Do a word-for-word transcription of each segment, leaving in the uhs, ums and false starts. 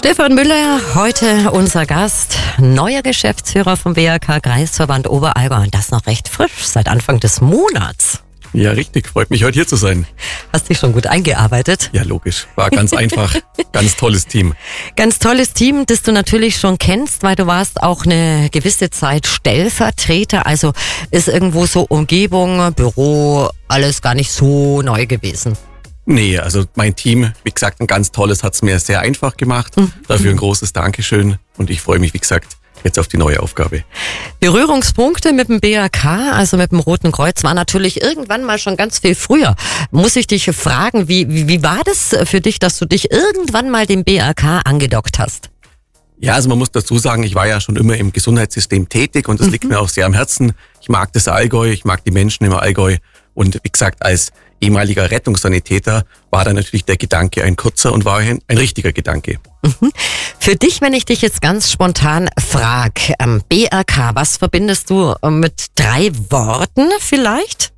Stefan Müller, heute unser Gast, neuer Geschäftsführer vom B A K Kreisverband Oberallgäu und das noch recht frisch, seit Anfang des Monats. Ja, richtig. Freut mich, heute hier zu sein. Hast dich schon gut eingearbeitet? Ja, logisch. War ganz einfach. Ganz tolles Team. Ganz tolles Team, das du natürlich schon kennst, weil du warst auch eine gewisse Zeit Stellvertreter. Also ist irgendwo so Umgebung, Büro, alles gar nicht so neu gewesen. Nee, also mein Team, wie gesagt, ein ganz tolles, hat es mir sehr einfach gemacht. Mhm. Dafür ein großes Dankeschön und ich freue mich, wie gesagt, jetzt auf die neue Aufgabe. Berührungspunkte mit dem B A K, also mit dem Roten Kreuz, war natürlich irgendwann mal schon ganz viel früher. Muss ich dich fragen, wie, wie, wie war das für dich, dass du dich irgendwann mal dem B A K angedockt hast? Ja, also man muss dazu sagen, ich war ja schon immer im Gesundheitssystem tätig und das mhm. liegt mir auch sehr am Herzen. Ich mag das Allgäu, ich mag die Menschen im Allgäu und wie gesagt, als ehemaliger Rettungssanitäter war da natürlich der Gedanke ein kurzer und war ein, ein richtiger Gedanke. Mhm. Für dich, wenn ich dich jetzt ganz spontan frage, ähm, B A K, was verbindest du mit drei Worten vielleicht?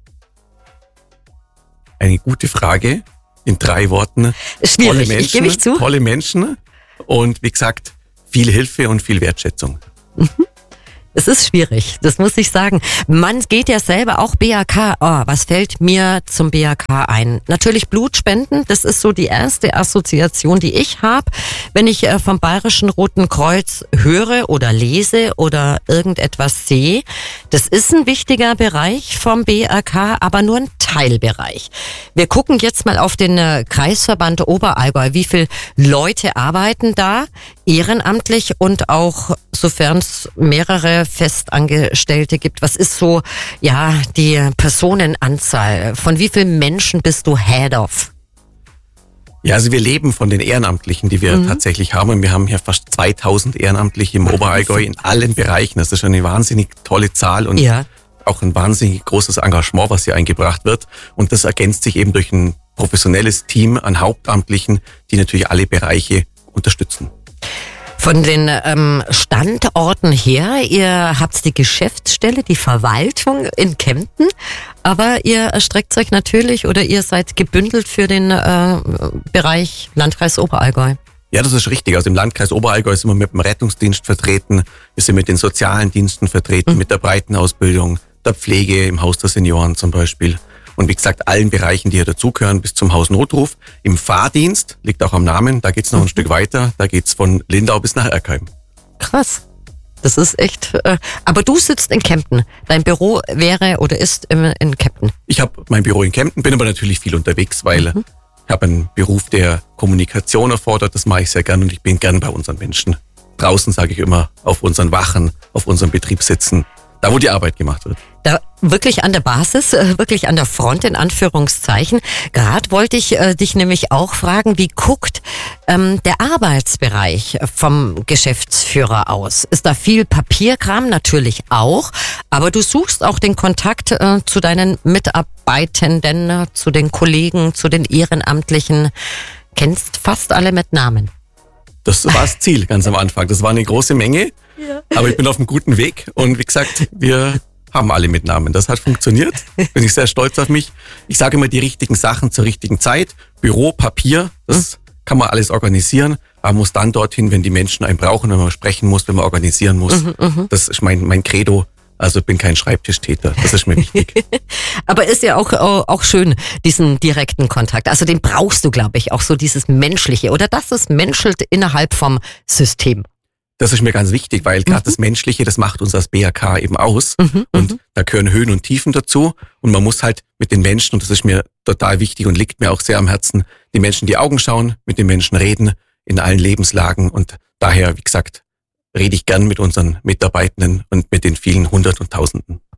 Eine gute Frage, in drei Worten. Schwierig, tolle Menschen, ich gebe ich zu. Tolle Menschen und wie gesagt, viel Hilfe und viel Wertschätzung. Mhm. Es ist schwierig, das muss ich sagen. Man geht ja selber auch B A K. Oh, was fällt mir zum B A K ein? Natürlich Blutspenden, das ist so die erste Assoziation, die ich habe, wenn ich vom Bayerischen Roten Kreuz höre oder lese oder irgendetwas sehe. Das ist ein wichtiger Bereich vom B A K, aber nur ein Teilbereich. Wir gucken jetzt mal auf den Kreisverband Oberallgäu. Wie viele Leute arbeiten da ehrenamtlich und auch, sofern es mehrere Festangestellte gibt, was ist so, ja, die Personenanzahl? Von wie vielen Menschen bist du Head of? Ja, also wir leben von den Ehrenamtlichen, die wir mhm. tatsächlich haben. Und wir haben hier fast zweitausend Ehrenamtliche im Oberallgäu in allen Bereichen. Das ist schon eine wahnsinnig tolle Zahl und ja. auch ein wahnsinnig großes Engagement, was hier eingebracht wird. Und das ergänzt sich eben durch ein professionelles Team an Hauptamtlichen, die natürlich alle Bereiche unterstützen. Von den ähm, Standorten her, ihr habt die Geschäftsstelle, die Verwaltung in Kempten, aber ihr erstreckt euch natürlich oder ihr seid gebündelt für den äh, Bereich Landkreis Oberallgäu. Ja, das ist richtig. Also im Landkreis Oberallgäu sind wir mit dem Rettungsdienst vertreten, wir sind mit den sozialen Diensten vertreten, mhm. mit der Breitenausbildung, der Pflege im Haus der Senioren zum Beispiel. Und wie gesagt, allen Bereichen, die hier dazugehören, bis zum Hausnotruf. Im Fahrdienst, liegt auch am Namen, da geht's noch ein mhm. Stück weiter. Da geht's von Lindau bis nach Erkheim. Krass. Das ist echt... Äh, aber du sitzt in Kempten. Dein Büro wäre oder ist in, in Kempten. Ich habe mein Büro in Kempten, bin aber natürlich viel unterwegs, weil mhm. ich habe einen Beruf, der Kommunikation erfordert. Das mache ich sehr gern und ich bin gern bei unseren Menschen. Draußen, sage ich immer, auf unseren Wachen, auf unserem Betrieb sitzen. Da, wo die Arbeit gemacht wird. Da wirklich an der Basis, wirklich an der Front in Anführungszeichen. Gerade wollte ich äh, dich nämlich auch fragen, wie guckt ähm, der Arbeitsbereich vom Geschäftsführer aus? Ist da viel Papierkram? Natürlich auch. Aber du suchst auch den Kontakt äh, zu deinen Mitarbeitenden, zu den Kollegen, zu den Ehrenamtlichen. Kennst fast alle mit Namen. Das war das Ziel ganz am Anfang. Das war eine große Menge. Ja. Aber ich bin auf einem guten Weg und wie gesagt, wir haben alle mit Namen. Das hat funktioniert. Bin ich sehr stolz auf mich. Ich sage immer die richtigen Sachen zur richtigen Zeit. Büro, Papier, das mhm. kann man alles organisieren. Aber man muss dann dorthin, wenn die Menschen einen brauchen, wenn man sprechen muss, wenn man organisieren muss. Mhm, mh. Das ist mein, mein Credo. Also ich bin kein Schreibtischtäter, das ist mir wichtig. Aber ist ja auch, auch schön, diesen direkten Kontakt. Also den brauchst du, glaube ich, auch so dieses Menschliche. Oder dass es menschelt innerhalb vom System. Das ist mir ganz wichtig, weil gerade mhm. das Menschliche, das macht uns als B A K eben aus. Mhm, und mhm. da gehören Höhen und Tiefen dazu. Und man muss halt mit den Menschen, und das ist mir total wichtig und liegt mir auch sehr am Herzen, die Menschen in die Augen schauen, mit den Menschen reden, in allen Lebenslagen. Und daher, wie gesagt, rede ich gern mit unseren Mitarbeitenden und mit den vielen Hundert und Tausenden.